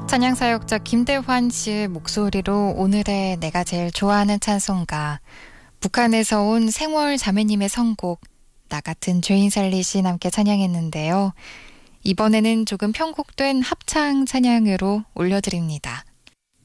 찬양사역자 김대환 씨의 목소리로 오늘의 내가 제일 좋아하는 찬송가, 북한에서 온 생월 자매님의 선곡 나 같은 죄인 살리신 함께 찬양했는데요. 이번에는 조금 편곡된 합창 찬양으로 올려드립니다.